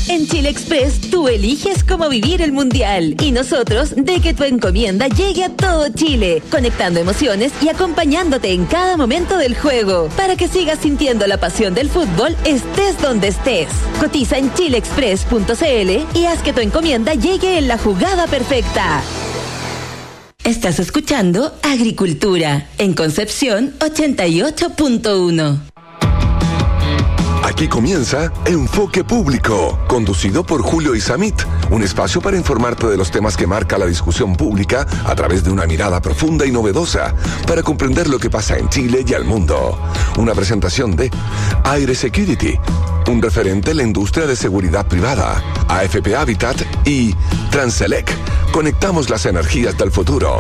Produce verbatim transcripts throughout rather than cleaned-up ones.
En Chile Express, tú eliges cómo vivir el Mundial y nosotros de que tu encomienda llegue a todo Chile, conectando emociones y acompañándote en cada momento del juego, para que sigas sintiendo la pasión del fútbol estés donde estés. Cotiza en chile express punto c l y haz que tu encomienda llegue en la jugada perfecta. Estás escuchando Agricultura en Concepción ochenta y ocho punto uno. Aquí comienza Enfoque Público, conducido por Julio Isamit, un espacio para informarte de los temas que marca la discusión pública a través de una mirada profunda y novedosa para comprender lo que pasa en Chile y al mundo. Una presentación de Aire Security, un referente en la industria de seguridad privada, A F P Habitat y Transelec. Conectamos las energías del futuro.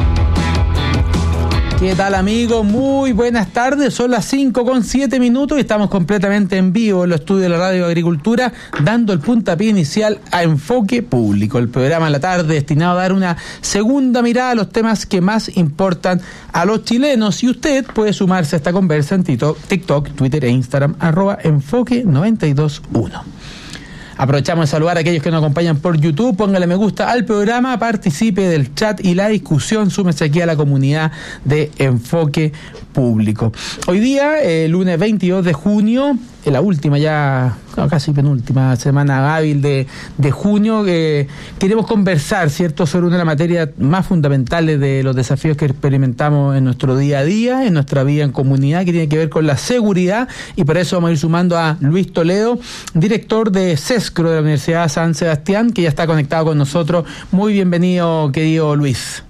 ¿Qué tal, amigos? Muy buenas tardes, son las cinco con siete minutos y estamos completamente en vivo en los estudios de la Radio Agricultura, dando el puntapié inicial a Enfoque Público, el programa en la tarde destinado a dar una segunda mirada a los temas que más importan a los chilenos. Y usted puede sumarse a esta conversa en TikTok, Twitter e Instagram, arroba Enfoque noventa y dos uno. Aprovechamos de saludar a aquellos que nos acompañan por YouTube. Póngale me gusta al programa, participe del chat y la discusión. Súmese aquí a la comunidad de Enfoque Público. Hoy día, eh, lunes veintidós de junio, eh, la última ya, casi penúltima semana hábil de, de junio, eh, queremos conversar, ¿cierto?, sobre una de las materias más fundamentales de los desafíos que experimentamos en nuestro día a día, en nuestra vida en comunidad, que tiene que ver con la seguridad, y por eso vamos a ir sumando a Luis Toledo, director de SESCRO de la Universidad San Sebastián, que ya está conectado con nosotros. Muy bienvenido, querido Luis.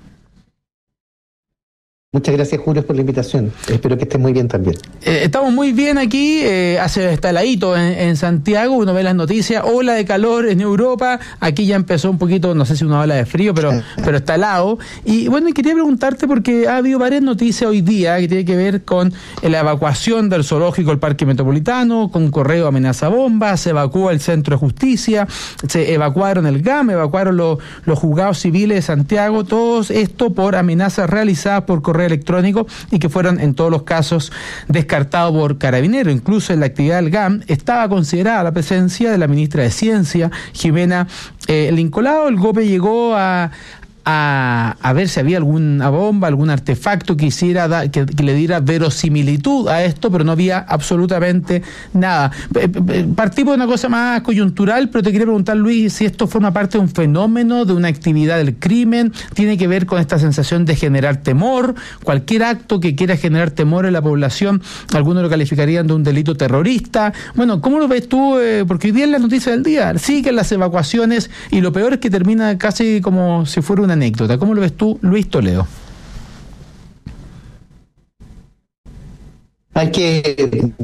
Muchas gracias, Julio, por la invitación. Espero que estés muy bien también. Eh, estamos muy bien aquí, eh, hace está heladito en, en Santiago, uno ve las noticias, ola de calor en Europa, aquí ya empezó un poquito, no sé si una ola de frío, pero pero está helado. Y bueno, y quería preguntarte porque ha habido varias noticias hoy día que tienen que ver con la evacuación del zoológico del Parque Metropolitano, con correo amenaza bomba, se evacúa el Centro de Justicia, se evacuaron el G A M, evacuaron los, los juzgados civiles de Santiago, todo esto por amenazas realizadas por correo electrónico y que fueron en todos los casos descartados por Carabineros. Incluso en la actividad del G A M estaba considerada la presencia de la ministra de Ciencia, Jimena eh, Lincolado. El G O P llegó a A, a ver si había alguna bomba, algún artefacto que hiciera da, que, que le diera verosimilitud a esto, pero no había absolutamente nada. Partimos de una cosa más coyuntural, pero te quería preguntar, Luis, si esto forma parte de un fenómeno, de una actividad del crimen, tiene que ver con esta sensación de generar temor. Cualquier acto que quiera generar temor en la población, algunos lo calificarían de un delito terrorista. Bueno, ¿cómo lo ves tú? Eh, porque hoy día es la noticia del día, siguen las evacuaciones y lo peor es que termina casi como si fuera una anécdota. ¿Cómo lo ves tú, Luis Toledo? Hay que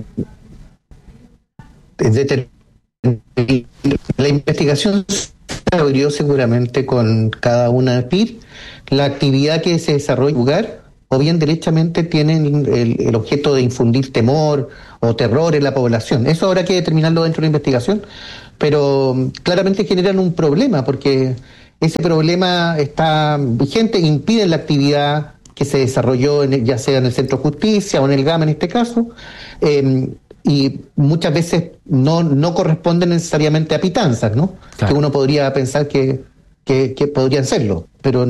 la investigación se abrió seguramente con cada una de P I R, la actividad que se desarrolla en el lugar, o bien derechamente tienen el, el objeto de infundir temor o terror en la población. Eso habrá que determinarlo dentro de la investigación, pero claramente generan un problema, porque ese problema está vigente, impide la actividad que se desarrolló en el, ya sea en el Centro de Justicia o en el G A M en este caso, eh, y muchas veces no, no corresponden necesariamente a pitanzas, ¿no? Claro. Que uno podría pensar que, que, que podrían serlo, pero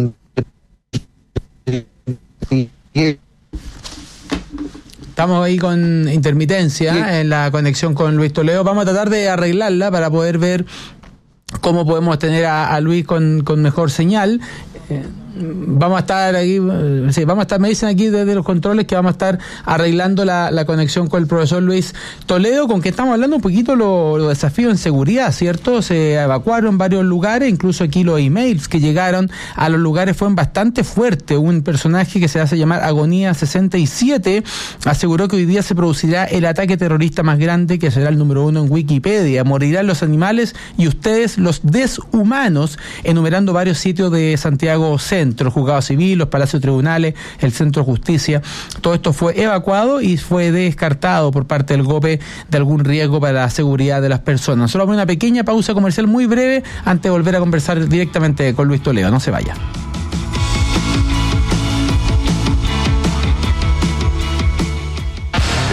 estamos ahí con intermitencia, sí, en la conexión con Luis Toledo. Vamos a tratar de arreglarla para poder ver cómo podemos tener a, a Luis con, con mejor señal. Eh, vamos a estar aquí, sí, vamos a estar, me dicen aquí desde los controles que vamos a estar arreglando la, la conexión con el profesor Luis Toledo, con que estamos hablando un poquito los lo desafíos en seguridad, ¿cierto? Se evacuaron varios lugares, incluso aquí los emails que llegaron a los lugares fueron bastante fuertes. Un personaje que se hace llamar Agonía sesenta y siete aseguró que hoy día se producirá el ataque terrorista más grande, que será el número uno en Wikipedia. Morirán los animales y ustedes los deshumanos, enumerando varios sitios de Santiago Centro, el juzgado civil, los palacios tribunales, el Centro de Justicia. Todo esto fue evacuado y fue descartado por parte del G O P de algún riesgo para la seguridad de las personas. Solo una pequeña pausa comercial muy breve antes de volver a conversar directamente con Luis Toledo. No se vaya.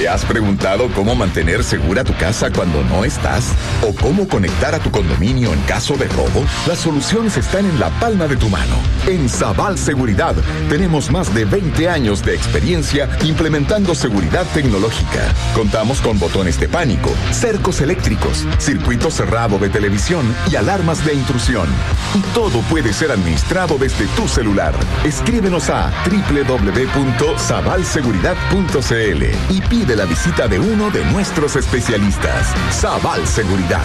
¿Te has preguntado cómo mantener segura tu casa cuando no estás? ¿O cómo conectar a tu condominio en caso de robo? Las soluciones están en la palma de tu mano. En Sabal Seguridad tenemos más de veinte años de experiencia implementando seguridad tecnológica. Contamos con botones de pánico, cercos eléctricos, circuito cerrado de televisión y alarmas de intrusión. Y todo puede ser administrado desde tu celular. Escríbenos a doble u doble u doble u punto sabal seguridad punto c l y pide la visita de uno de nuestros especialistas. Sabal Seguridad.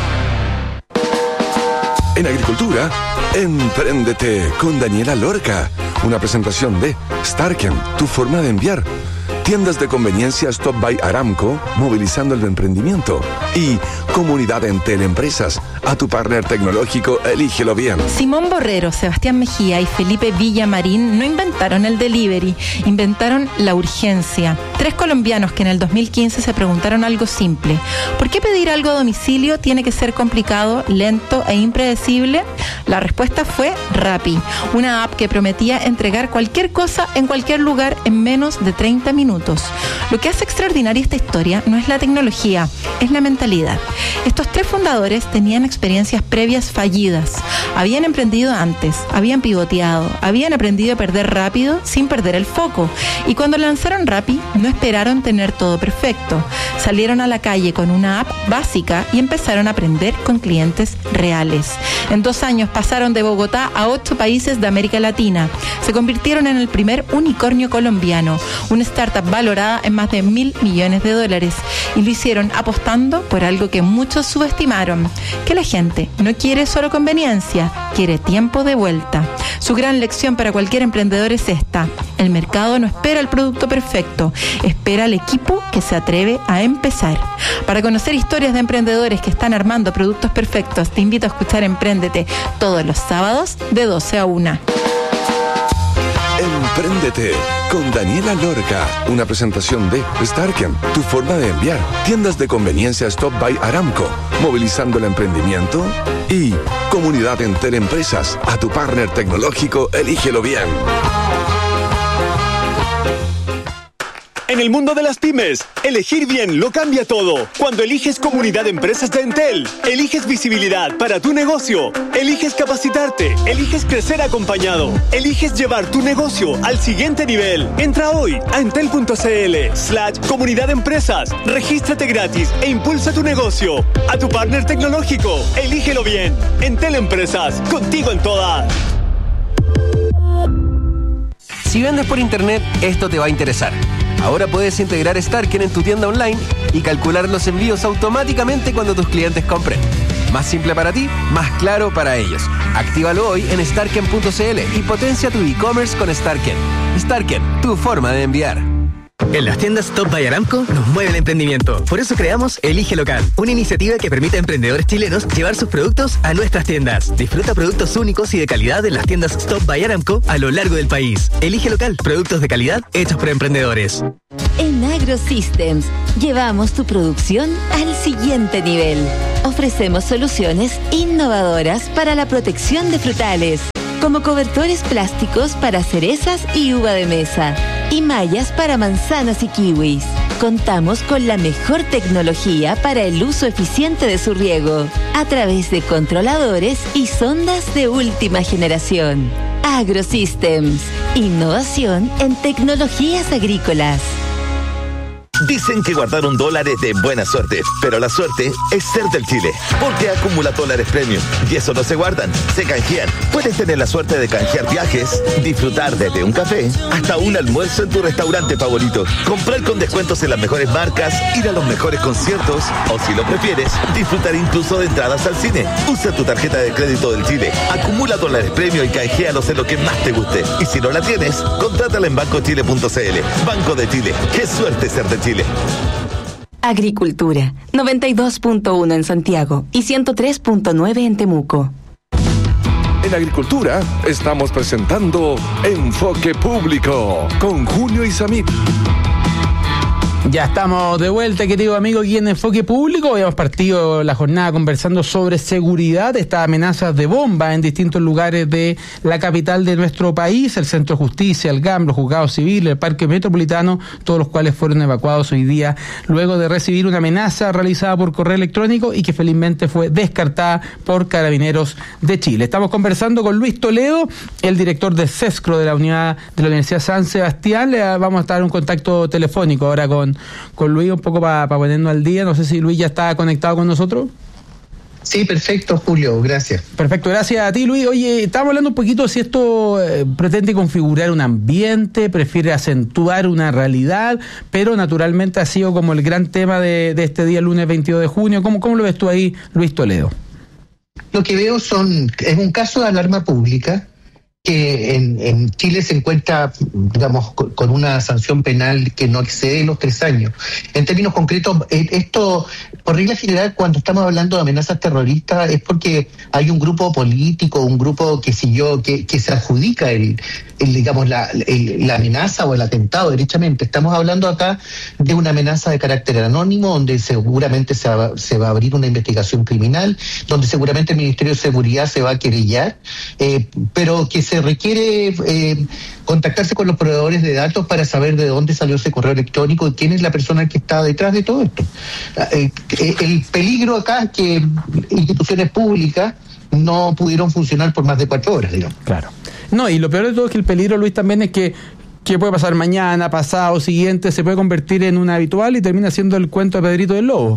En agricultura, empréndete con Daniela Lorca. Una presentación de Starken, tu forma de enviar. Tiendas de conveniencia Stop by Aramco, movilizando el emprendimiento. Y Comunidad Entel Empresas, a tu partner tecnológico, elígelo bien. Simón Borrero, Sebastián Mejía y Felipe Villamarín no inventaron el delivery, inventaron la urgencia. Tres colombianos que en el dos mil quince se preguntaron algo simple. ¿Por qué pedir algo a domicilio tiene que ser complicado, lento e impredecible? La respuesta fue Rappi, una app que prometía entregar cualquier cosa en cualquier lugar en menos de treinta minutos. Lo que hace extraordinaria esta historia no es la tecnología, es la mentalidad. Estos tres fundadores tenían experiencias previas fallidas. Habían emprendido antes, habían pivoteado, habían aprendido a perder rápido sin perder el foco. Y cuando lanzaron Rappi, no esperaron tener todo perfecto. Salieron a la calle con una app básica y empezaron a aprender con clientes reales. En dos años pasaron de Bogotá a ocho países de América Latina. Se convirtieron en el primer unicornio colombiano, una startup valorada en más de mil millones de dólares. Y lo hicieron apostando por algo que muchos subestimaron, que la gente no quiere solo conveniencia, quiere tiempo de vuelta. Su gran lección para cualquier emprendedor es esta: el mercado no espera el producto perfecto, espera al equipo que se atreve a empezar. Para conocer historias de emprendedores que están armando productos perfectos, te invito a escuchar Empréndete todos los sábados de doce a una. Empréndete con Daniela Lorca, una presentación de Starken, tu forma de enviar. Tiendas de conveniencia Stop by Aramco, movilizando el emprendimiento. Y Comunidad Entel Empresas, a tu partner tecnológico, elígelo bien. En el mundo de las pymes, elegir bien lo cambia todo. Cuando eliges Comunidad de Empresas de Entel, eliges visibilidad para tu negocio, eliges capacitarte, eliges crecer acompañado, eliges llevar tu negocio al siguiente nivel. Entra hoy a entel.cl slash Comunidad de Empresas, regístrate gratis e impulsa tu negocio. A tu partner tecnológico, elígelo bien. Entel Empresas, contigo en todas. Si vendes por internet, esto te va a interesar. Ahora puedes integrar Starken en tu tienda online y calcular los envíos automáticamente cuando tus clientes compren. Más simple para ti, más claro para ellos. Actívalo hoy en starken punto c l y potencia tu e-commerce con Starken. Starken, tu forma de enviar. En las tiendas Stop by Aramco nos mueve el emprendimiento. Por eso creamos Elige Local, una iniciativa que permite a emprendedores chilenos llevar sus productos a nuestras tiendas. Disfruta productos únicos y de calidad en las tiendas Stop by Aramco a lo largo del país. Elige Local, productos de calidad hechos por emprendedores. En AgroSystems llevamos tu producción al siguiente nivel. Ofrecemos soluciones innovadoras para la protección de frutales, como cobertores plásticos para cerezas y uva de mesa, y mallas para manzanas y kiwis. Contamos con la mejor tecnología para el uso eficiente de su riego, a través de controladores y sondas de última generación. AgroSystems, innovación en tecnologías agrícolas. Dicen que guardaron dólares de buena suerte, pero la suerte es ser del Chile, porque acumula dólares premium y eso no se guardan, se canjean. Puedes tener la suerte de canjear viajes, disfrutar desde un café hasta un almuerzo en tu restaurante favorito, comprar con descuentos en las mejores marcas, ir a los mejores conciertos o, si lo prefieres, disfrutar incluso de entradas al cine. Usa tu tarjeta de crédito del Chile, acumula dólares premium y canjealos en lo que más te guste. Y si no la tienes, contrátala en banco chile punto c l. Banco de Chile, qué suerte ser de Chile. Agricultura, noventa y dos punto uno en Santiago y ciento tres punto nueve en Temuco. En Agricultura estamos presentando Enfoque Público con Julio Isamit. Ya estamos de vuelta, querido amigo, aquí en Enfoque Público. Habíamos partido la jornada conversando sobre seguridad, estas amenazas de bomba en distintos lugares de la capital de nuestro país, el Centro de Justicia, el G A M, los juzgados civiles, el Parque Metropolitano, todos los cuales fueron evacuados hoy día luego de recibir una amenaza realizada por correo electrónico y que felizmente fue descartada por Carabineros de Chile. Estamos conversando con Luis Toledo, el director de CESCRO de la unidad de la Universidad San Sebastián. Le vamos a estar en un contacto telefónico ahora con con Luis un poco para pa ponernos al día. No sé si Luis ya está conectado con nosotros. Sí, perfecto, Julio, gracias. Perfecto, gracias a ti, Luis. Oye, estábamos hablando un poquito si esto eh, pretende configurar un ambiente, prefiere acentuar una realidad, pero naturalmente ha sido como el gran tema de, de este día, lunes veintidós de junio. ¿Cómo, cómo lo ves tú ahí, Luis Toledo? Lo que veo son es un caso de alarma pública que en, en Chile se encuentra, digamos, con una sanción penal que no excede los tres años. En términos concretos, esto, por regla general, cuando estamos hablando de amenazas terroristas, es porque hay un grupo político, un grupo que siguió, que, que se adjudica el, el digamos, la, el, la amenaza o el atentado, derechamente. Estamos hablando acá de una amenaza de carácter anónimo, donde seguramente se va, se va a abrir una investigación criminal, donde seguramente el Ministerio de Seguridad se va a querellar, eh, pero que se Se requiere eh, contactarse con los proveedores de datos para saber de dónde salió ese correo electrónico y quién es la persona que está detrás de todo esto. Eh, eh, el peligro acá es que instituciones públicas no pudieron funcionar por más de cuatro horas, digamos. Claro. No, y lo peor de todo es que el peligro, Luis, también es que que puede pasar mañana, pasado, siguiente, se puede convertir en una habitual y termina siendo el cuento de Pedrito del Lobo.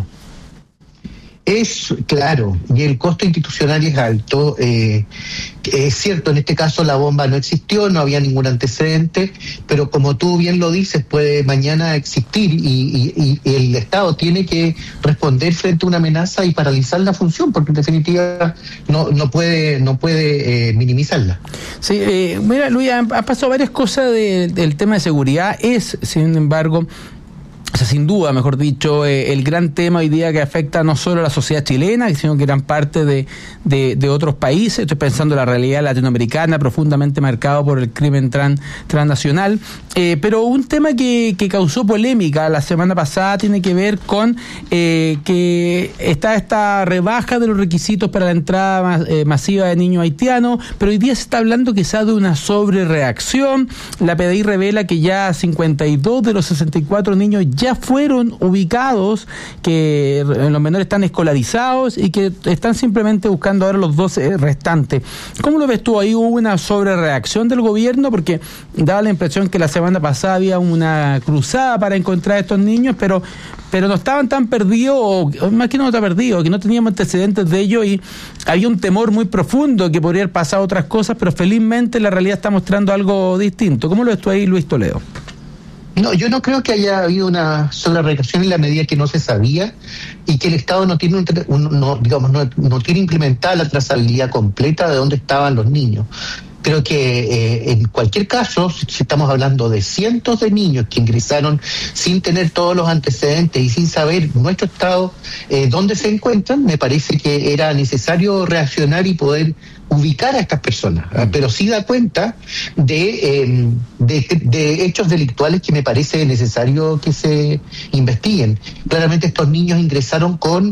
Es claro, y el costo institucional es alto. Eh, es cierto, en este caso la bomba no existió, no había ningún antecedente, pero como tú bien lo dices, puede mañana existir y, y, y el Estado tiene que responder frente a una amenaza y paralizar la función, porque en definitiva no, no puede, no puede eh, minimizarla. Sí, eh, mira, Luis, han, han pasado varias cosas de, del tema de seguridad. Es, sin embargo, o sea, sin duda, mejor dicho, eh, el gran tema hoy día que afecta no solo a la sociedad chilena, sino que gran parte de, de, de otros países. Estoy pensando en la realidad latinoamericana, profundamente marcado por el crimen tran, transnacional. Eh, pero un tema que, que causó polémica la semana pasada tiene que ver con eh, que está esta rebaja de los requisitos para la entrada mas, eh, masiva de niños haitianos, pero hoy día se está hablando quizás de una sobrereacción. La P D I revela que ya cincuenta y dos de los sesenta y cuatro niños ya fueron ubicados, que los menores están escolarizados y que están simplemente buscando ahora los doce restantes. ¿Cómo lo ves tú? Ahí hubo una sobrereacción del gobierno, porque daba la impresión que la semana pasada había una cruzada para encontrar a estos niños, pero pero no estaban tan perdidos, o más que no estaban perdidos, que no teníamos antecedentes de ellos y había un temor muy profundo que podría haber pasado otras cosas, pero felizmente la realidad está mostrando algo distinto. ¿Cómo lo ves tú ahí, Luis Toledo? No, yo no creo que haya habido una sola reacción en la medida que no se sabía y que el Estado no tiene, un, un, no, digamos, no, no tiene implementada la trazabilidad completa de dónde estaban los niños. Creo que eh, en cualquier caso, si estamos hablando de cientos de niños que ingresaron sin tener todos los antecedentes y sin saber nuestro estado, eh, dónde se encuentran, me parece que era necesario reaccionar y poder ubicar a estas personas, ¿eh? Pero sí da cuenta de, eh, de, de hechos delictuales que me parece necesario que se investiguen. Claramente estos niños ingresaron con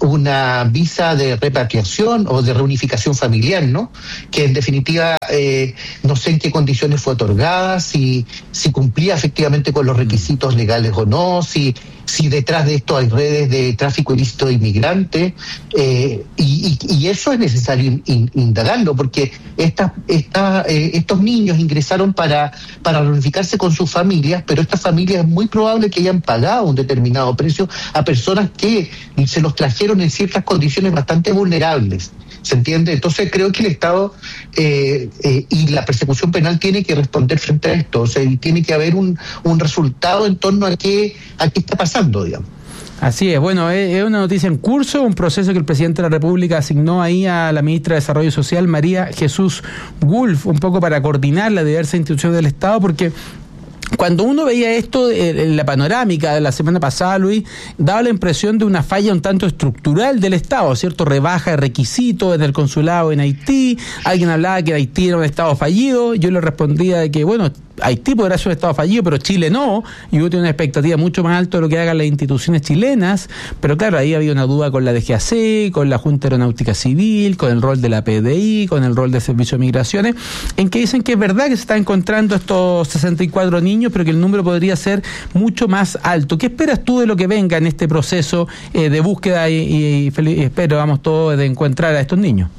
una visa de repatriación o de reunificación familiar, ¿no? Que en definitiva eh, no sé en qué condiciones fue otorgada, si, si cumplía efectivamente con los requisitos legales o no, si si detrás de esto hay redes de tráfico ilícito de inmigrantes, eh, y, y, y eso es necesario in, indagarlo, porque esta, esta, eh, estos niños ingresaron para, para reunificarse con sus familias, pero estas familias es muy probable que hayan pagado un determinado precio a personas que se los trajeron en ciertas condiciones bastante vulnerables. ¿Se entiende? Entonces creo que el Estado eh, eh, y la persecución penal tiene que responder frente a esto. O sea, tiene que haber un, un resultado en torno a qué, a qué está pasando, digamos. Así es, bueno, es, es una noticia en curso, un proceso que el presidente de la República asignó ahí a la ministra de Desarrollo Social, María Jesús Wolf, un poco para coordinar las diversas instituciones del Estado, porque cuando uno veía esto en la panorámica de la semana pasada, Luis, daba la impresión de una falla un tanto estructural del Estado, ¿cierto? Rebaja de requisitos en el consulado en Haití, alguien hablaba que Haití era un Estado fallido, yo le respondía de que, bueno, Haití podrá ser un Estado fallido, pero Chile no, y uno tiene una expectativa mucho más alta de lo que hagan las instituciones chilenas, pero claro, ahí había una duda con la D G A C, con la Junta Aeronáutica Civil, con el rol de la P D I, con el rol del Servicio de Migraciones, en que dicen que es verdad que se están encontrando estos sesenta y cuatro niños, pero que el número podría ser mucho más alto. ¿Qué esperas tú de lo que venga en este proceso eh, de búsqueda y, y, y espero, vamos todos, de encontrar a estos niños?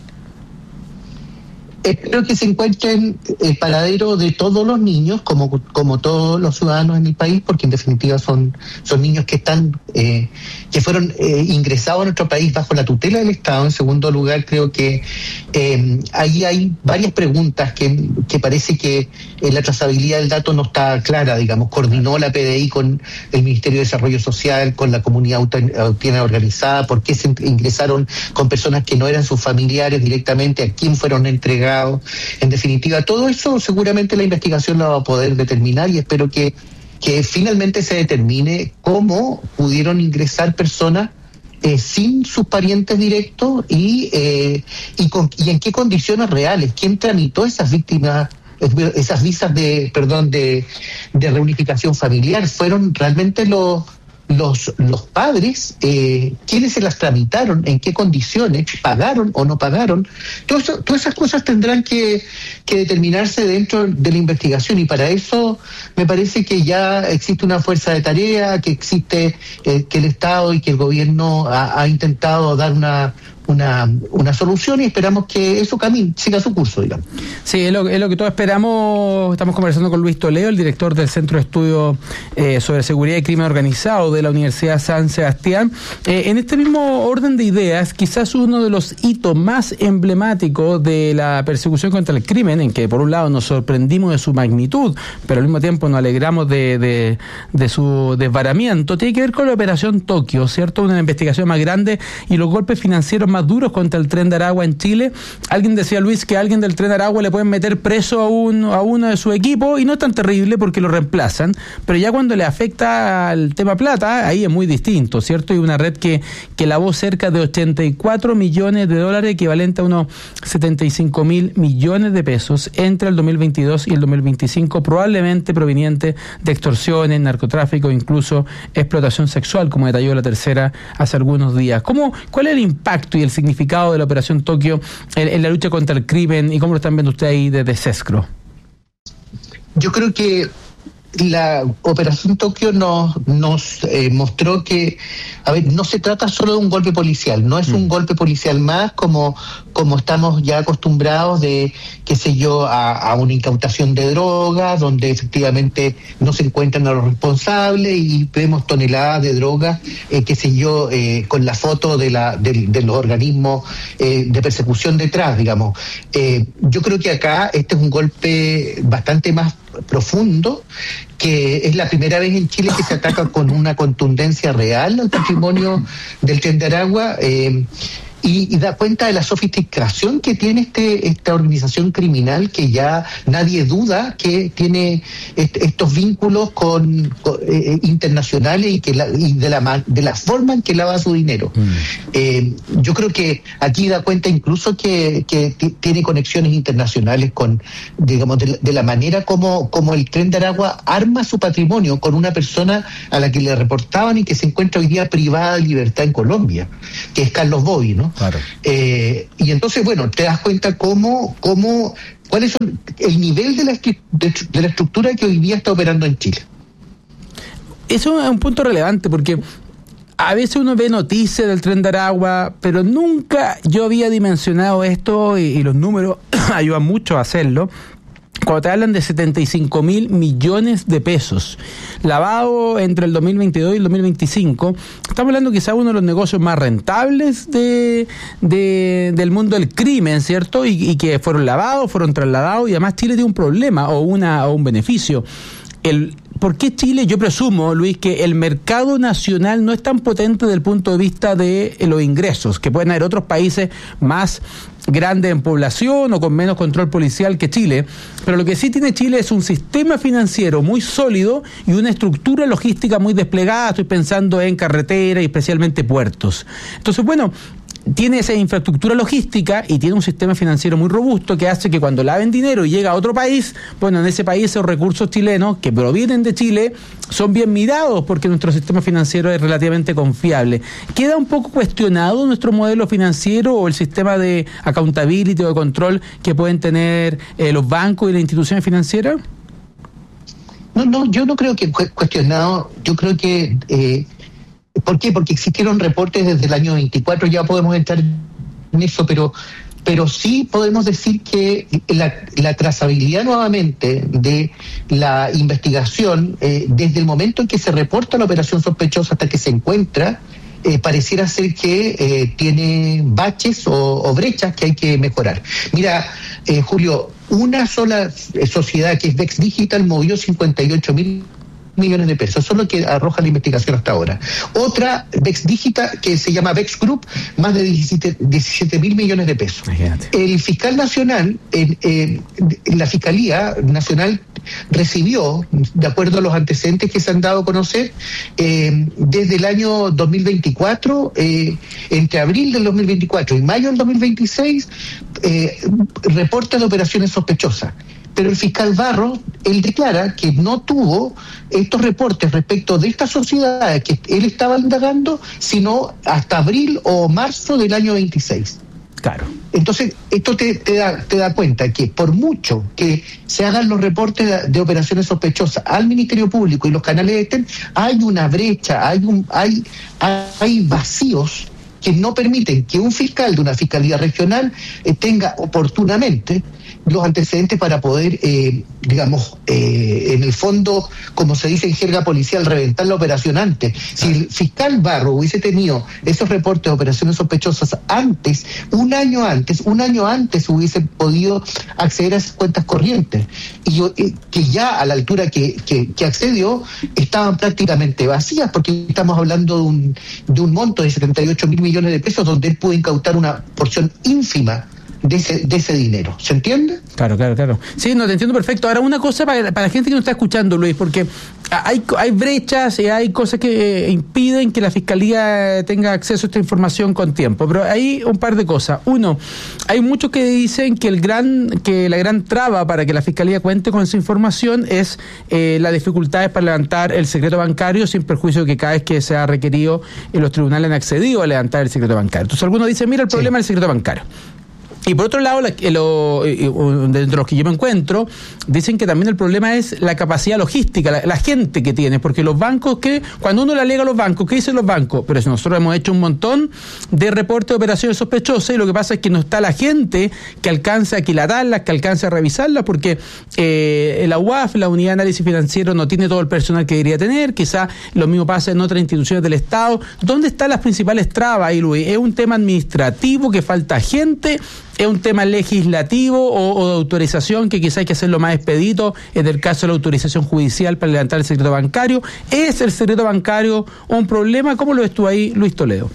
Espero que se encuentren el paradero de todos los niños, como como todos los ciudadanos en el país, porque en definitiva son son niños que están eh, que fueron eh, ingresados a nuestro país bajo la tutela del Estado. En segundo lugar, creo que eh, ahí hay varias preguntas que, que parece que eh, la trazabilidad del dato no está clara, digamos. Coordinó la P D I con el Ministerio de Desarrollo Social, con la comunidad haitiana organizada, por qué se ingresaron con personas que no eran sus familiares directamente, a quién fueron entregados. En definitiva, todo eso seguramente la investigación lo va a poder determinar, y espero que, que finalmente se determine cómo pudieron ingresar personas eh, sin sus parientes directos y, eh, y, con, y en qué condiciones reales, quién tramitó esas víctimas, esas visas de, perdón, de, de reunificación familiar. ¿Fueron realmente los los los padres? Eh, ¿quiénes se las tramitaron? ¿En qué condiciones? ¿Pagaron o no pagaron? Todo eso, todas esas cosas tendrán que, que determinarse dentro de la investigación, y para eso me parece que ya existe una fuerza de tarea, que existe eh, que el Estado y que el gobierno ha, ha intentado dar una Una, una solución, y esperamos que eso camine, siga su curso, digamos. Sí, es lo, es lo que todos esperamos. Estamos conversando con Luis Toledo, el director del Centro de Estudios eh, sobre Seguridad y Crimen Organizado de la Universidad San Sebastián. Eh, en este mismo orden de ideas, quizás uno de los hitos más emblemáticos de la persecución contra el crimen, en que por un lado nos sorprendimos de su magnitud, pero al mismo tiempo nos alegramos de, de, de su desbaramiento, tiene que ver con la Operación Tokio, ¿cierto? Una investigación más grande y los golpes financieros más duros contra el Tren de Aragua en Chile. Alguien decía, Luis, que a alguien del Tren de Aragua le pueden meter preso a, un, a uno de su equipo, y no es tan terrible porque lo reemplazan, pero ya cuando le afecta al tema plata, ahí es muy distinto, ¿cierto? Y una red que, que lavó cerca de ochenta y cuatro millones de dólares, equivalente a unos setenta y cinco mil millones de pesos entre el dos mil veintidós y el dos mil veinticinco, probablemente proveniente de extorsiones, narcotráfico, incluso explotación sexual, como detalló La Tercera hace algunos días. ¿Cómo, cuál es el impacto y el significado de la Operación Tokio en, en la lucha contra el crimen, y cómo lo están viendo ustedes ahí desde SESCRO? Yo creo que la Operación Tokio nos, nos eh, mostró que, a ver, no se trata solo de un golpe policial, no es mm. un golpe policial más como, como estamos ya acostumbrados de, qué sé yo, a, a una incautación de drogas, donde efectivamente no se encuentran a los responsables y vemos toneladas de drogas, eh, qué sé yo, eh, con la foto de, la, de, de los organismos eh, de persecución detrás, digamos. Eh, yo creo que acá este es un golpe bastante más profundo, que es la primera vez en Chile que se ataca con una contundencia real al patrimonio del Tren de Aragua, eh, y, y da cuenta de la sofisticación que tiene este esta organización criminal, que ya nadie duda que tiene est- estos vínculos con, con eh, internacionales, y que la, y de la de la forma en que lava su dinero. Mm. Eh, yo creo que aquí da cuenta incluso que, que t- tiene conexiones internacionales con, digamos, de la, de la manera como, como el Tren de Aragua arma su patrimonio con una persona a la que le reportaban y que se encuentra hoy día privada de libertad en Colombia, que es Carlos Bobby, ¿no? Claro. Eh, y entonces, bueno, te das cuenta cómo, cómo, cuál es el nivel de la, de, de la estructura que hoy día está operando en Chile. Eso es un punto relevante, porque a veces uno ve noticias del Tren de Aragua, pero nunca yo había dimensionado esto, y, y los números ayudan mucho a hacerlo. Cuando te hablan de setenta y cinco mil millones de pesos lavado entre el dos mil veintidós y el dos mil veinticinco, estamos hablando quizá uno de los negocios más rentables de, de del mundo del crimen, ¿cierto? Y, y que fueron lavados, fueron trasladados, y además Chile tiene un problema o una o un beneficio. El ¿Por qué Chile? Yo presumo, Luis, que el mercado nacional no es tan potente desde el punto de vista de los ingresos, que pueden haber otros países más grandes en población o con menos control policial que Chile, pero lo que sí tiene Chile es un sistema financiero muy sólido y una estructura logística muy desplegada. Estoy pensando en carretera y especialmente puertos. Entonces, bueno, tiene esa infraestructura logística y tiene un sistema financiero muy robusto que hace que cuando laven dinero y llega a otro país, bueno, en ese país esos recursos chilenos que provienen de Chile son bien mirados porque nuestro sistema financiero es relativamente confiable. ¿Queda un poco cuestionado nuestro modelo financiero o el sistema de accountability o de control que pueden tener eh, los bancos y las instituciones financieras? No, no, yo no creo que cuestionado, yo creo que... Eh, ¿Por qué? Porque existieron reportes desde el año veinticuatro, ya podemos entrar en eso, pero pero sí podemos decir que la, la trazabilidad nuevamente de la investigación, eh, desde el momento en que se reporta la operación sospechosa hasta que se encuentra, eh, pareciera ser que eh, tiene baches o, o brechas que hay que mejorar. Mira, eh, Julio, una sola sociedad que es Vex Digital movió cincuenta y ocho mil millones de pesos, eso es lo que arroja la investigación hasta ahora. Otra, Vex Digital, que se llama Vex Group, más de diecisiete mil millones de pesos. Imagínate. El fiscal nacional, en, eh, la Fiscalía Nacional recibió, de acuerdo a los antecedentes que se han dado a conocer, eh, desde el año dos mil veinticuatro, eh, entre abril del dos mil veinticuatro y mayo del dos mil veintiséis, eh, reportes de operaciones sospechosas. Pero el fiscal Barro, él declara que no tuvo estos reportes respecto de estas sociedades que él estaba indagando, sino hasta abril o marzo del año veintiséis. Claro. Entonces, esto te, te, da, te da cuenta que por mucho que se hagan los reportes de, de operaciones sospechosas al Ministerio Público y los canales estén, hay una brecha, hay, un, hay, hay vacíos que no permiten que un fiscal de una fiscalía regional eh, tenga oportunamente los antecedentes para poder, eh, digamos, eh, en el fondo, como se dice en jerga policial, reventar la operación antes. Si el fiscal Barro hubiese tenido esos reportes de operaciones sospechosas antes, un año antes, un año antes hubiese podido acceder a esas cuentas corrientes. Y eh, que ya a la altura que, que, que accedió, estaban prácticamente vacías, porque estamos hablando de un, de un monto de setenta y ocho mil millones de pesos, donde él pudo incautar una porción ínfima de ese, de ese dinero. ¿Se entiende? Claro, claro, claro. Sí, no, te entiendo perfecto. Ahora, una cosa para, para la gente que nos está escuchando, Luis, porque hay, hay brechas y hay cosas que eh, impiden que la Fiscalía tenga acceso a esta información con tiempo, pero hay un par de cosas. Uno, hay muchos que dicen que el gran que la gran traba para que la Fiscalía cuente con esa información es eh, las dificultades para levantar el secreto bancario, sin perjuicio de que cada vez que se ha requerido, eh, los tribunales han accedido a levantar el secreto bancario. Entonces, algunos dicen, mira, el problema sí. es el secreto bancario. Y por otro lado, la, lo, dentro de los que yo me encuentro, dicen que también el problema es la capacidad logística, la, la gente que tiene, porque los bancos, que cuando uno le alega a los bancos, ¿qué dicen los bancos? Pero si nosotros hemos hecho un montón de reportes de operaciones sospechosas y lo que pasa es que no está la gente que alcance a aquilatarlas, que alcance a revisarlas, porque eh, la U A F, la Unidad de Análisis Financiero, no tiene todo el personal que debería tener, quizás lo mismo pasa en otras instituciones del Estado. ¿Dónde están las principales trabas ahí, Luis? ¿Es un tema administrativo que falta gente? ¿Es un tema legislativo o, o de autorización que quizá hay que hacerlo más expedito en el caso de la autorización judicial para levantar el secreto bancario? ¿Es el secreto bancario un problema? ¿Cómo lo ves tú ahí, Luis Toledo?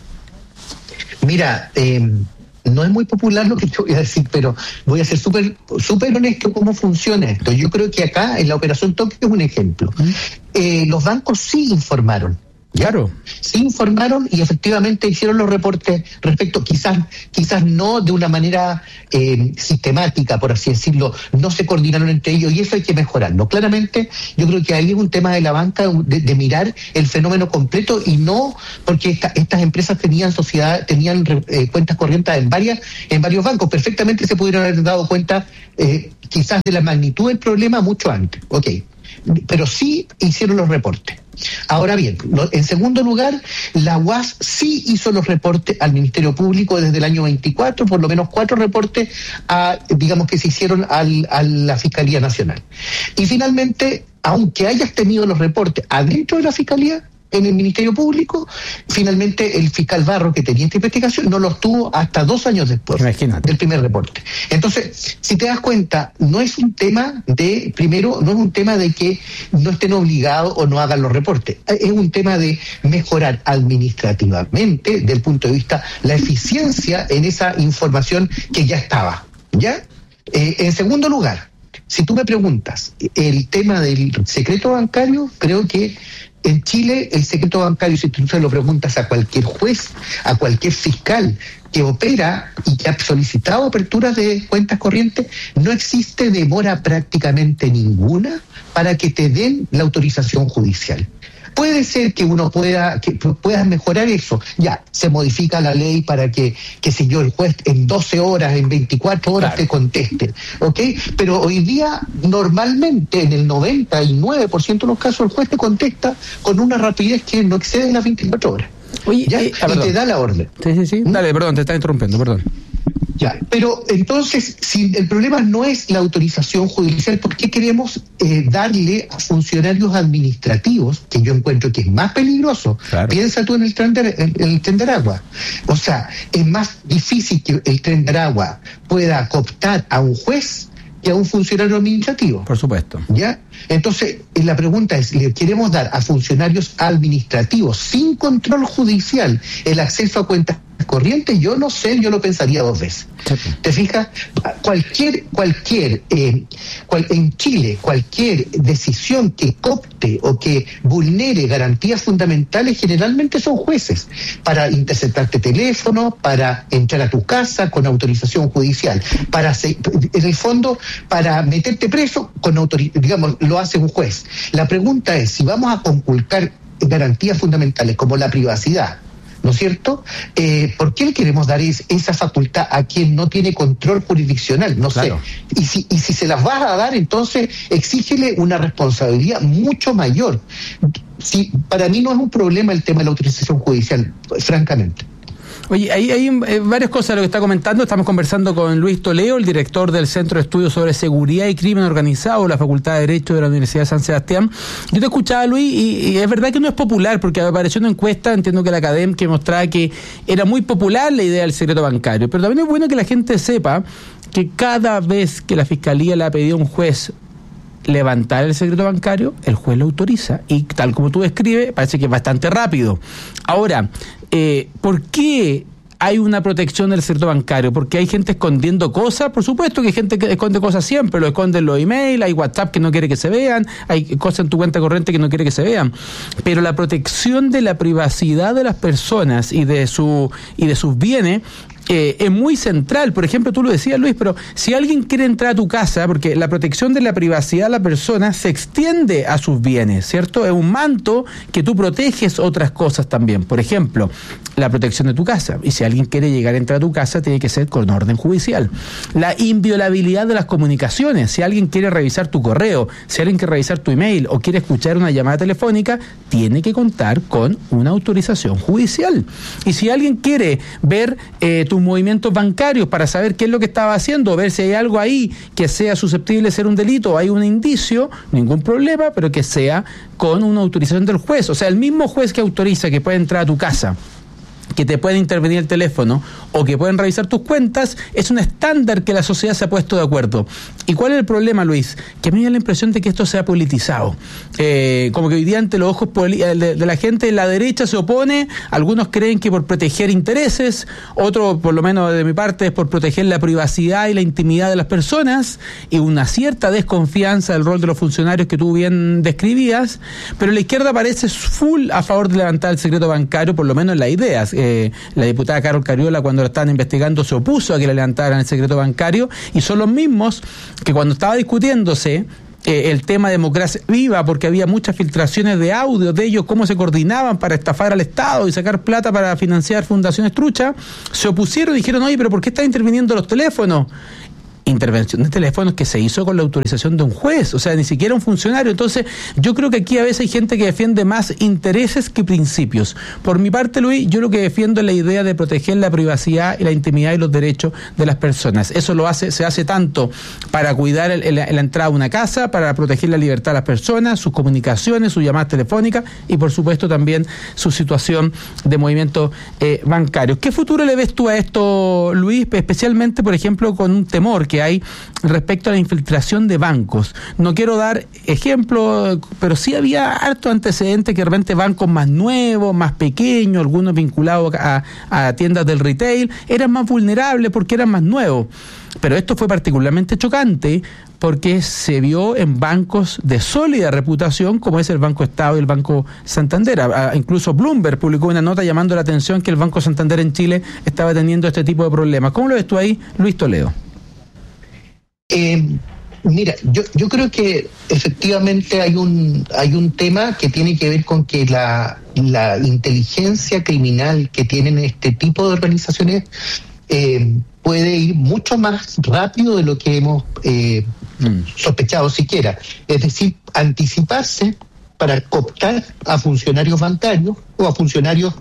Mira, eh, no es muy popular lo que te voy a decir, pero voy a ser súper súper honesto cómo funciona esto. Yo creo que acá en la Operación Tokio es un ejemplo. ¿Mm? Eh, los bancos sí informaron. Claro. Sí informaron y efectivamente hicieron los reportes respecto, quizás quizás no de una manera eh, sistemática, por así decirlo, no se coordinaron entre ellos y eso hay que mejorarlo. Claramente yo creo que ahí es un tema de la banca de, de mirar el fenómeno completo y no porque esta, estas empresas tenían sociedad, tenían eh, cuentas corrientes en varias en varios bancos, perfectamente se pudieron haber dado cuenta eh, quizás de la magnitud del problema mucho antes, ok, pero sí hicieron los reportes. Ahora bien, en segundo lugar, la U A S sí hizo los reportes al Ministerio Público desde el año veinticuatro, por lo menos cuatro reportes, a, digamos que se hicieron al, a la Fiscalía Nacional. Y finalmente, aunque hayas tenido los reportes adentro de la Fiscalía, en el Ministerio Público, finalmente el fiscal Barro, que tenía esta investigación, no los tuvo hasta dos años después Imagínate. del primer reporte. Entonces, si te das cuenta, no es un tema de, primero, no es un tema de que no estén obligados o no hagan los reportes, es un tema de mejorar administrativamente, desde el punto de vista, la eficiencia en esa información que ya estaba, ¿ya? Eh, en segundo lugar, si tú me preguntas el tema del secreto bancario, creo que en Chile el secreto bancario, si tú se lo preguntas a cualquier juez, a cualquier fiscal que opera y que ha solicitado aperturas de cuentas corrientes, no existe demora prácticamente ninguna para que te den la autorización judicial. Puede ser que uno pueda, que puedas mejorar eso. Ya, se modifica la ley para que, qué sé yo, el juez en doce horas, en veinticuatro horas claro. te conteste, ¿ok? Pero hoy día, normalmente, en el noventa y nueve por ciento de los casos, el juez te contesta con una rapidez que no excede las veinticuatro horas. Oye, ¿ya? Eh, ah, y te da la orden. Sí, sí, sí. ¿Mm? Dale, perdón, te está interrumpiendo, perdón. Ya, pero entonces, si el problema no es la autorización judicial, ¿por qué queremos eh, darle a funcionarios administrativos, que yo encuentro que es más peligroso? Claro. Piensa tú en el tren de, en, en el tren de Aragua. O sea, es más difícil que el tren de Aragua pueda cooptar a un juez que a un funcionario administrativo. Por supuesto. ¿Ya? Entonces, la pregunta es, ¿le queremos dar a funcionarios administrativos sin control judicial el acceso a cuentas corrientes? Yo no sé, yo lo pensaría dos veces. Sí. ¿Te fijas? Cualquier, cualquier, eh, cual, en Chile, cualquier decisión que coopte o que vulnere garantías fundamentales generalmente son jueces, para interceptarte teléfono, para entrar a tu casa con autorización judicial, para, en el fondo, para meterte preso con autorización, digamos, lo hace un juez. La pregunta es, si vamos a conculcar garantías fundamentales como la privacidad, ¿no es cierto? Eh, ¿Por qué le queremos dar es, esa facultad a quien no tiene control jurisdiccional? No claro. sé. Y si, y si se las vas a dar, entonces exígele una responsabilidad mucho mayor. Si, para mí no es un problema el tema de la autorización judicial, francamente. Oye, hay, hay eh, varias cosas de lo que está comentando. Estamos conversando con Luis Toledo, el director del Centro de Estudios sobre Seguridad y Crimen Organizado de la Facultad de Derecho de la Universidad de San Sebastián. Yo te escuchaba, Luis, y, y es verdad que no es popular, porque apareció una encuesta, entiendo que la Academ, que mostraba que era muy popular la idea del secreto bancario, pero también es bueno que la gente sepa que cada vez que la Fiscalía le ha pedido a un juez levantar el secreto bancario, el juez lo autoriza, y tal como tú describes, parece que es bastante rápido. Ahora, eh, ¿por qué hay una protección del secreto bancario? Porque hay gente escondiendo cosas. Por supuesto que hay gente que esconde cosas siempre, lo esconden los emails, hay WhatsApp que no quiere que se vean, hay cosas en tu cuenta corriente que no quiere que se vean, pero la protección de la privacidad de las personas y de su y de sus bienes Eh, es muy central. Por ejemplo, tú lo decías, Luis, pero si alguien quiere entrar a tu casa, porque la protección de la privacidad de la persona se extiende a sus bienes, ¿cierto? Es un manto que tú proteges otras cosas también. Por ejemplo, la protección de tu casa. Y si alguien quiere llegar a entrar a tu casa, tiene que ser con orden judicial. La inviolabilidad de las comunicaciones. Si alguien quiere revisar tu correo, si alguien quiere revisar tu email o quiere escuchar una llamada telefónica, tiene que contar con una autorización judicial. Y si alguien quiere ver eh, tus movimientos bancarios para saber qué es lo que estaba haciendo, ver si hay algo ahí que sea susceptible de ser un delito, hay un indicio, ningún problema, pero que sea con una autorización del juez. O sea, el mismo juez que autoriza que puede entrar a tu casa, que te puede intervenir el teléfono o que pueden revisar tus cuentas, es un estándar que la sociedad se ha puesto de acuerdo. ¿Y cuál es el problema, Luis? Que a mí me da la impresión de que esto se ha politizado. Eh, como que hoy día ante los ojos de, de la gente, la derecha se opone, algunos creen que por proteger intereses, otros, por lo menos de mi parte, es por proteger la privacidad y la intimidad de las personas, y una cierta desconfianza del rol de los funcionarios que tú bien describías, pero la izquierda parece full a favor de levantar el secreto bancario, por lo menos en las ideas. Eh, la diputada Carol Cariola, cuando lo estaban investigando, se opuso a que le levantaran el secreto bancario, y son los mismos que cuando estaba discutiéndose eh, el tema de democracia viva, porque había muchas filtraciones de audio de ellos, cómo se coordinaban para estafar al Estado y sacar plata para financiar fundaciones truchas, se opusieron y dijeron, oye, pero ¿por qué están interviniendo los teléfonos? Intervención de teléfonos que se hizo con la autorización de un juez, o sea, ni siquiera un funcionario. Entonces, yo creo que aquí a veces hay gente que defiende más intereses que principios. Por mi parte, Luis, yo lo que defiendo es la idea de proteger la privacidad y la intimidad y los derechos de las personas. Eso lo hace, se hace tanto para cuidar el, el, la entrada a una casa, para proteger la libertad de las personas, sus comunicaciones, sus llamadas telefónicas y, por supuesto, también su situación de movimientos eh, bancarios. ¿Qué futuro le ves tú a esto, Luis? Especialmente, por ejemplo, con un temor que que hay respecto a la infiltración de bancos. No quiero dar ejemplos, pero sí había harto antecedentes que de repente bancos más nuevos, más pequeños, algunos vinculados a, a tiendas del retail, eran más vulnerables porque eran más nuevos. Pero esto fue particularmente chocante porque se vio en bancos de sólida reputación, como es el Banco Estado y el Banco Santander. A, a, incluso Bloomberg publicó una nota llamando la atención que el Banco Santander en Chile estaba teniendo este tipo de problemas. ¿Cómo lo ves tú ahí, Luis Toledo? Eh, mira, yo, yo creo que efectivamente hay un, hay un tema que tiene que ver con que la, la inteligencia criminal que tienen este tipo de organizaciones eh, puede ir mucho más rápido de lo que hemos eh, mm. sospechado siquiera. Es decir, anticiparse para cooptar a funcionarios bancarios o a funcionarios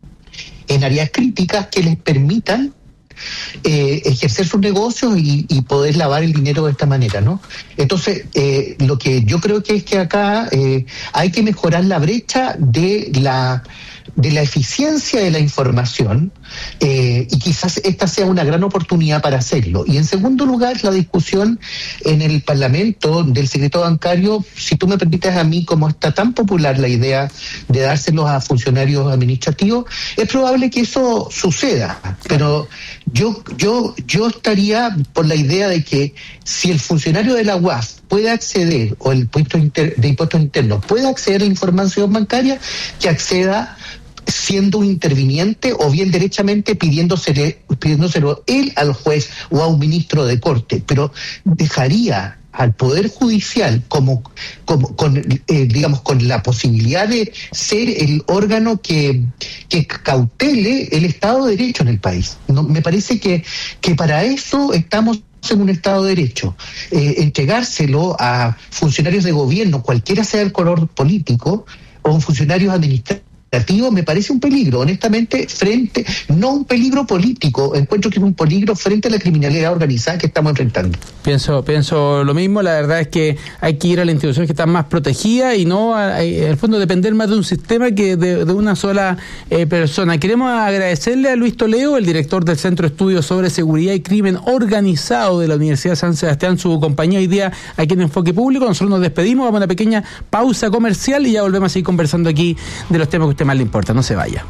en áreas críticas que les permitan eh, ejercer sus negocios y, y poder lavar el dinero de esta manera, ¿no? Entonces, eh, lo que yo creo que es que acá eh, hay que mejorar la brecha de la de la eficiencia de la información eh, y quizás esta sea una gran oportunidad para hacerlo. Y en segundo lugar, la discusión en el Parlamento del secreto bancario, si tú me permites a mí, como está tan popular la idea de dárselos a funcionarios administrativos, es probable que eso suceda, pero yo, yo, yo estaría por la idea de que si el funcionario de la U A F puede acceder, o el impuesto inter, de impuestos internos puede acceder a la información bancaria, que acceda siendo un interviniente o bien derechamente pidiéndosele, pidiéndoselo él al juez o a un ministro de corte, pero dejaría al Poder Judicial como, como con eh, digamos con la posibilidad de ser el órgano que, que cautele el Estado de Derecho en el país. No, me parece que, que para eso estamos en un Estado de Derecho. Eh, entregárselo a funcionarios de gobierno, cualquiera sea el color político, o funcionarios administrativos, me parece un peligro, honestamente, frente, no un peligro político, encuentro que es un peligro frente a la criminalidad organizada que estamos enfrentando. Pienso, pienso lo mismo, la verdad es que hay que ir a las instituciones que están más protegidas y no, al fondo, depender más de un sistema que de, de una sola eh, persona. Queremos agradecerle a Luis Toledo, el director del Centro de Estudios sobre Seguridad y Crimen Organizado de la Universidad San Sebastián, su compañía hoy día aquí en Enfoque Público. Nosotros nos despedimos, vamos a una pequeña pausa comercial y ya volvemos a seguir conversando aquí de los temas que a usted más le importa. No se vaya.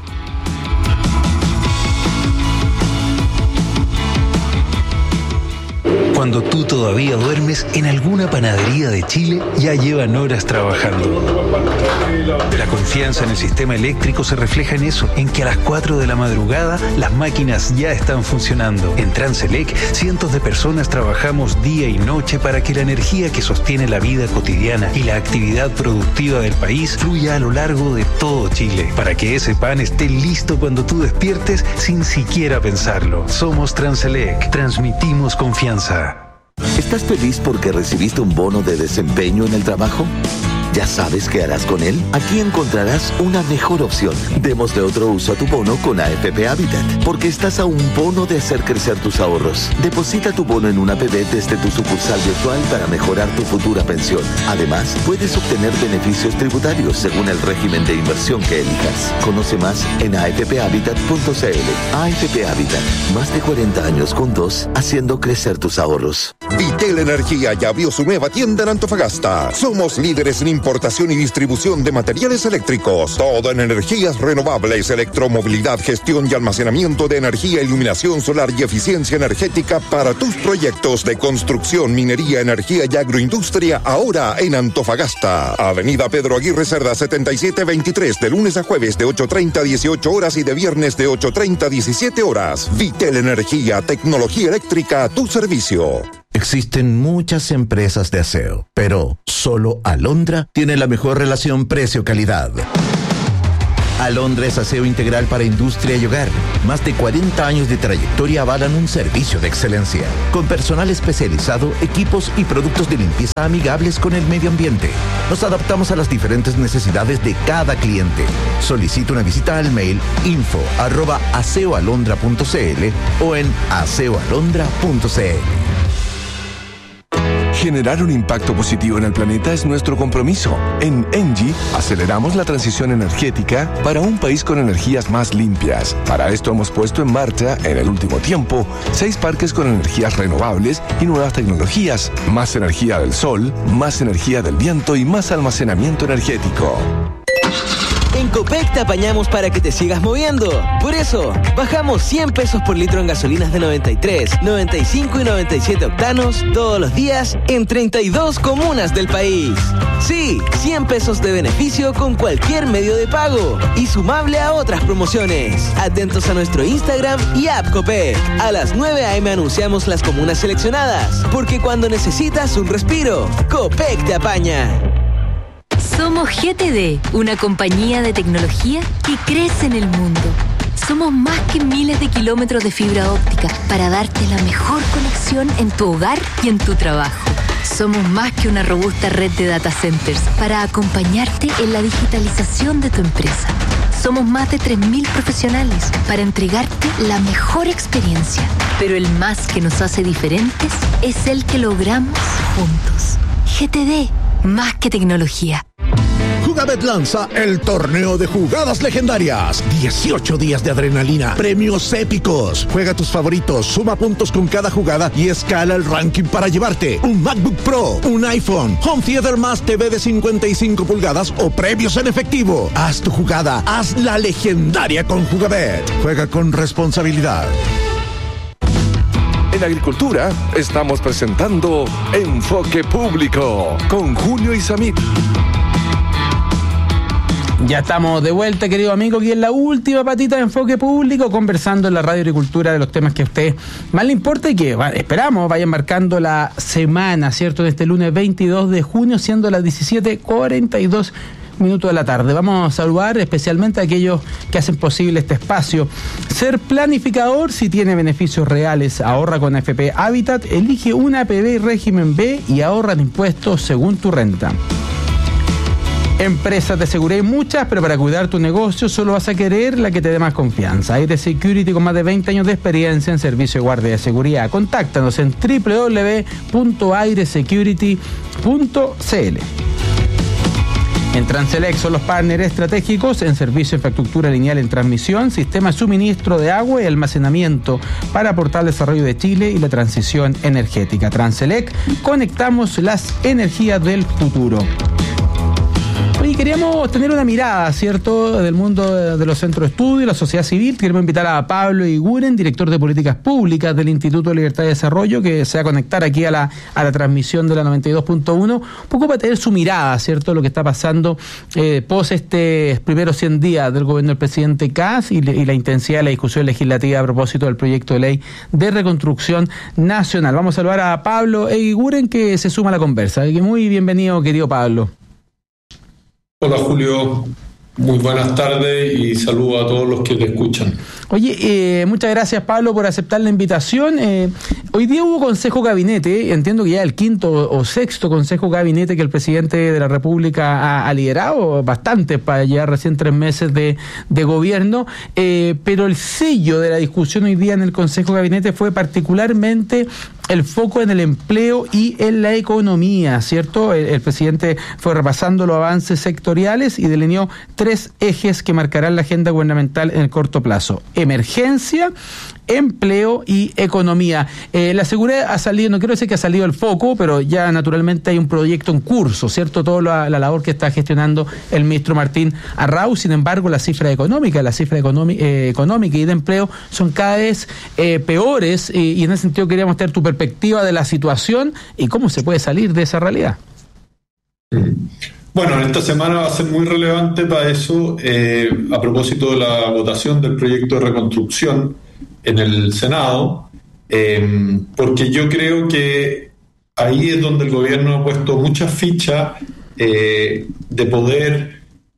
Cuando tú todavía duermes, en alguna panadería de Chile ya llevan horas trabajando. La confianza en el sistema eléctrico se refleja en eso, en que a las cuatro de la madrugada las máquinas ya están funcionando. En Transelec, cientos de personas trabajamos día y noche para que la energía que sostiene la vida cotidiana y la actividad productiva del país fluya a lo largo de todo Chile, para que ese pan esté listo cuando tú despiertes sin siquiera pensarlo. Somos Transelec, transmitimos confianza. ¿Estás feliz porque recibiste un bono de desempeño en el trabajo? ¿Ya sabes qué harás con él? Aquí encontrarás una mejor opción. Démosle otro uso a tu bono con A F P Habitat, porque estás a un bono de hacer crecer tus ahorros. Deposita tu bono en una A P B desde tu sucursal virtual para mejorar tu futura pensión. Además, puedes obtener beneficios tributarios según el régimen de inversión que elijas. Conoce más en a f p habitat punto c l. A F P Habitat, más de cuarenta años juntos, haciendo crecer tus ahorros. Vitel Energía ya abrió su nueva tienda en Antofagasta. Somos líderes en importación y distribución de materiales eléctricos. Todo en energías renovables, electromovilidad, gestión y almacenamiento de energía, iluminación solar y eficiencia energética para tus proyectos de construcción, minería, energía y agroindustria, ahora en Antofagasta. Avenida Pedro Aguirre Cerda setenta y siete veintitrés, de lunes a jueves de ocho treinta a dieciocho horas y de viernes de ocho treinta a diecisiete horas. Vitel Energía, tecnología eléctrica a tu servicio. Existen muchas empresas de aseo, pero solo Alondra tiene la mejor relación precio-calidad. Alondra es aseo integral para industria y hogar. Más de cuarenta años de trayectoria avalan un servicio de excelencia, con personal especializado, equipos y productos de limpieza amigables con el medio ambiente. Nos adaptamos a las diferentes necesidades de cada cliente. Solicita una visita al mail info arroba aseoalondra punto c l o en aseo alondra punto c l. Generar un impacto positivo en el planeta es nuestro compromiso. En Engie aceleramos la transición energética para un país con energías más limpias. Para esto hemos puesto en marcha, en el último tiempo, seis parques con energías renovables y nuevas tecnologías. Más energía del sol, más energía del viento y más almacenamiento energético. En Copec te apañamos para que te sigas moviendo. Por eso, bajamos cien pesos por litro en gasolinas de noventa y tres, noventa y cinco y noventa y siete octanos todos los días en treinta y dos comunas del país. Sí, cien pesos de beneficio con cualquier medio de pago y sumable a otras promociones. Atentos a nuestro Instagram y app Copec. A las nueve a eme anunciamos las comunas seleccionadas, porque cuando necesitas un respiro, Copec te apaña. Somos G T D, una compañía de tecnología que crece en el mundo. Somos más que miles de kilómetros de fibra óptica para darte la mejor conexión en tu hogar y en tu trabajo. Somos más que una robusta red de data centers para acompañarte en la digitalización de tu empresa. Somos más de tres mil profesionales para entregarte la mejor experiencia. Pero el más que nos hace diferentes es el que logramos juntos. G T D, más que tecnología. Jugabet lanza el torneo de jugadas legendarias. dieciocho días de adrenalina, premios épicos. Juega tus favoritos, suma puntos con cada jugada y escala el ranking para llevarte un MacBook Pro, un iPhone, Home Theater más T V de cincuenta y cinco pulgadas o premios en efectivo. Haz tu jugada, haz la legendaria con Jugabet. Juega con responsabilidad. En Agricultura estamos presentando Enfoque Público con Julio Isamit. Ya estamos de vuelta, querido amigo, aquí en la última patita de Enfoque Público, conversando en la radio Agricultura de los temas que a usted más le importa y que va, esperamos vayan marcando la semana, ¿cierto? De este lunes veintidós de junio, siendo las diecisiete cuarenta y dos minutos de la tarde. Vamos a saludar especialmente a aquellos que hacen posible este espacio. Ser planificador, si tiene beneficios reales, ahorra con A F P Habitat, elige una A P B régimen B y ahorra en impuestos según tu renta. Empresas de seguridad hay muchas, pero para cuidar tu negocio solo vas a querer la que te dé más confianza. Aire Security, con más de veinte años de experiencia en servicio de guardia de seguridad. Contáctanos en doble u doble u doble u punto aire security punto c l. En Transelec son los partners estratégicos en servicio de infraestructura lineal en transmisión, sistema de suministro de agua y almacenamiento para aportar al desarrollo de Chile y la transición energética. Transelec, conectamos las energías del futuro. Y queríamos tener una mirada, ¿cierto?, del mundo de los centros de estudio y la sociedad civil. Queremos invitar a Pablo Eguiguren, director de Políticas Públicas del Instituto de Libertad y Desarrollo, que se va a conectar aquí a la, a la transmisión de la noventa y dos punto uno, un poco para tener su mirada, ¿cierto?, lo que está pasando eh, pos este primeros cien días del gobierno del presidente Kast y, y la intensidad de la discusión legislativa a propósito del proyecto de ley de reconstrucción nacional. Vamos a saludar a Pablo Eguiguren, que se suma a la conversa. Muy bienvenido, querido Pablo. Hola Julio, muy buenas tardes y saludo a todos los que te escuchan. Oye, eh, muchas gracias Pablo por aceptar la invitación. Eh, hoy día hubo Consejo Gabinete, entiendo que ya el quinto o sexto Consejo Gabinete que el presidente de la República ha, ha liderado, bastante para llevar recién tres meses de, de gobierno, eh, pero el sello de la discusión hoy día en el Consejo Gabinete fue particularmente el foco en el empleo y en la economía, ¿cierto? El, el presidente fue repasando los avances sectoriales y delineó tres ejes que marcarán la agenda gubernamental en el corto plazo: emergencia, empleo y economía. Eh, la seguridad ha salido, no quiero decir que ha salido el foco, pero ya naturalmente hay un proyecto en curso, ¿cierto? Toda la, la labor que está gestionando el ministro Martín Arrau. Sin embargo, las cifras económicas, las cifras económica, eh, económica y de empleo son cada vez eh, peores eh, y en ese sentido queríamos tener tu perspectiva de la situación y cómo se puede salir de esa realidad. Bueno, esta semana va a ser muy relevante para eso, eh, a propósito de la votación del proyecto de reconstrucción en el Senado, eh, porque yo creo que ahí es donde el gobierno ha puesto muchas fichas eh, de poder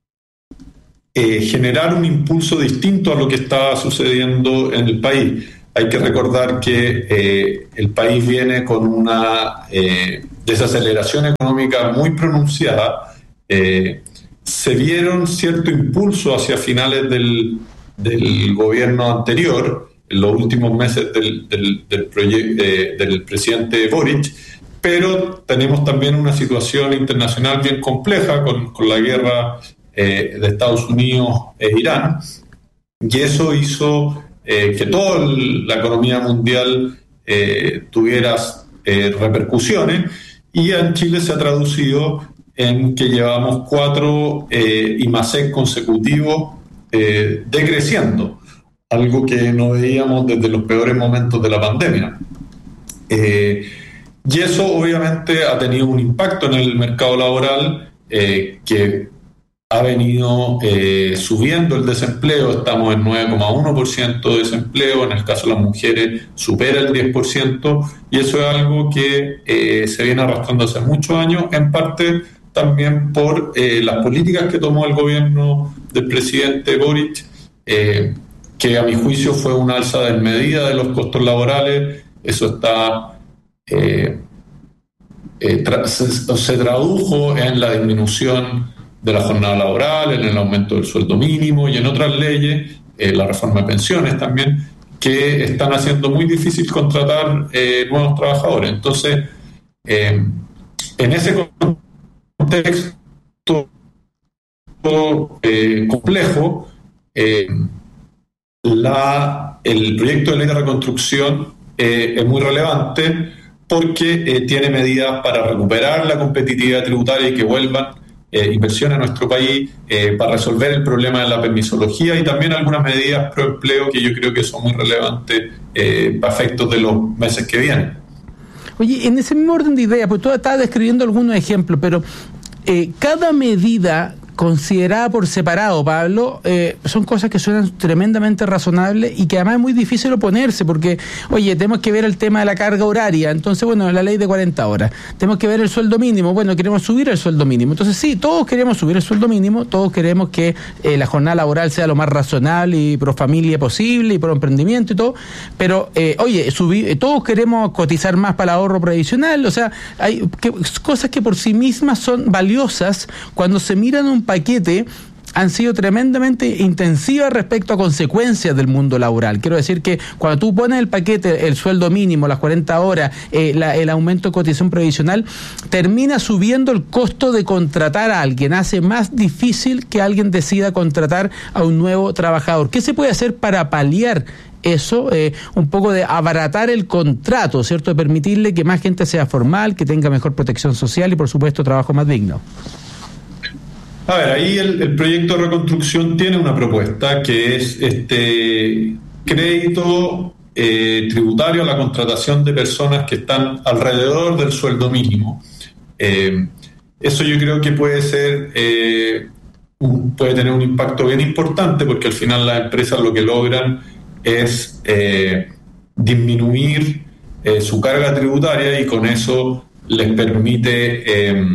eh, generar un impulso distinto a lo que está sucediendo en el país. Hay que recordar que eh, el país viene con una eh, desaceleración económica muy pronunciada. Eh, se vieron cierto impulso hacia finales del, del gobierno anterior, en los últimos meses del, del, del, proye- eh, del presidente Boric, pero tenemos también una situación internacional bien compleja con, con la guerra eh, de Estados Unidos e Irán, y eso hizo eh, que toda la economía mundial eh, tuviera eh, repercusiones, y en Chile se ha traducido en que llevamos cuatro eh, I M A S E C consecutivos eh, decreciendo, algo que no veíamos desde los peores momentos de la pandemia. Eh, y eso obviamente ha tenido un impacto en el mercado laboral eh, que ha venido eh, subiendo el desempleo. Estamos en nueve coma uno por ciento de desempleo, en el caso de las mujeres supera el diez por ciento, y eso es algo que eh, se viene arrastrando hace muchos años, en parte también por eh, las políticas que tomó el gobierno del presidente Boric, eh, que a mi juicio fue una alza desmedida de los costos laborales. Eso está eh, eh, tra- se, se tradujo en la disminución de la jornada laboral, en el aumento del sueldo mínimo y en otras leyes, eh, la reforma de pensiones también, que están haciendo muy difícil contratar eh, nuevos trabajadores. Entonces, eh, en ese contexto eh, complejo, eh, la, el proyecto de ley de reconstrucción eh, es muy relevante porque eh, tiene medidas para recuperar la competitividad tributaria y que vuelvan eh, inversiones a nuestro país, eh, para resolver el problema de la permisología, y también algunas medidas pro empleo que yo creo que son muy relevantes eh, para efectos de los meses que vienen. Oye, en ese mismo orden de ideas, pues tú estabas describiendo algunos ejemplos, pero eh, cada medida considerada por separado, Pablo, eh, son cosas que suenan tremendamente razonables y que además es muy difícil oponerse, porque, oye, tenemos que ver el tema de la carga horaria, entonces, bueno, la ley de cuarenta horas, tenemos que ver el sueldo mínimo, bueno, queremos subir el sueldo mínimo, entonces sí, todos queremos subir el sueldo mínimo, todos queremos que eh, la jornada laboral sea lo más razonable y pro familia posible y pro emprendimiento y todo, pero, eh, oye, subir, eh, todos queremos cotizar más para el ahorro previsional, o sea, hay que, cosas que por sí mismas son valiosas cuando se miran un paquete, han sido tremendamente intensivas respecto a consecuencias del mundo laboral. Quiero decir que cuando tú pones el paquete, el sueldo mínimo, las cuarenta horas, eh, la, el aumento de cotización previsional, termina subiendo el costo de contratar a alguien, hace más difícil que alguien decida contratar a un nuevo trabajador. ¿Qué se puede hacer para paliar eso? Eh, un poco de abaratar el contrato, ¿cierto? De permitirle que más gente sea formal, que tenga mejor protección social y, por supuesto, trabajo más digno. A ver, ahí el, el proyecto de reconstrucción tiene una propuesta que es este crédito eh, tributario a la contratación de personas que están alrededor del sueldo mínimo. Eh, eso yo creo que puede ser eh, un, puede tener un impacto bien importante, porque al final las empresas lo que logran es eh, disminuir eh, su carga tributaria, y con eso les permite eh,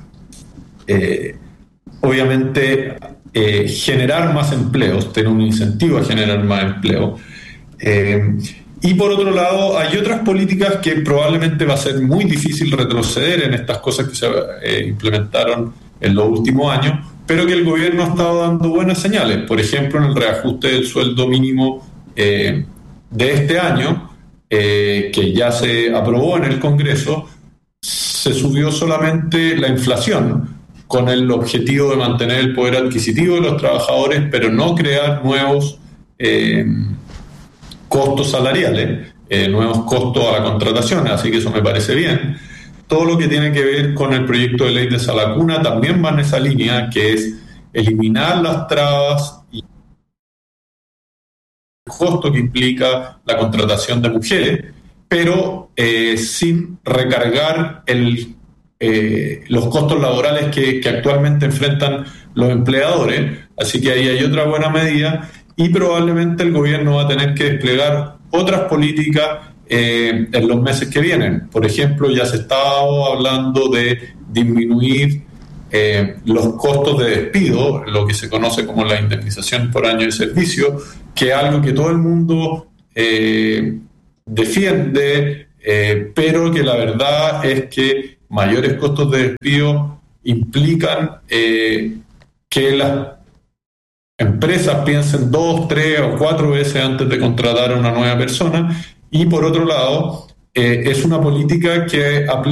eh, obviamente eh, generar más empleos, tener un incentivo a generar más empleo. Eh, y por otro lado, hay otras políticas que probablemente va a ser muy difícil retroceder en estas cosas que se eh, implementaron en los últimos años, pero que el gobierno ha estado dando buenas señales. Por ejemplo, en el reajuste del sueldo mínimo eh, de este año, eh, que ya se aprobó en el Congreso, se subió solamente la inflación, con el objetivo de mantener el poder adquisitivo de los trabajadores, pero no crear nuevos eh, costos salariales, eh, nuevos costos a la contratación, así que eso me parece bien. Todo lo que tiene que ver con el proyecto de ley de Sala Cuna también va en esa línea, que es eliminar las trabas y el costo que implica la contratación de mujeres, pero eh, sin recargar el Eh, los costos laborales que, que actualmente enfrentan los empleadores. Así que ahí hay otra buena medida, y probablemente el gobierno va a tener que desplegar otras políticas eh, en los meses que vienen. Por ejemplo, ya se estaba hablando de disminuir eh, los costos de despido, lo que se conoce como la indemnización por año de servicio, que es algo que todo el mundo eh, defiende, eh, pero que la verdad es que mayores costos de despido implican eh, que las empresas piensen dos, tres o cuatro veces antes de contratar a una nueva persona, y por otro lado eh, es una política que aplica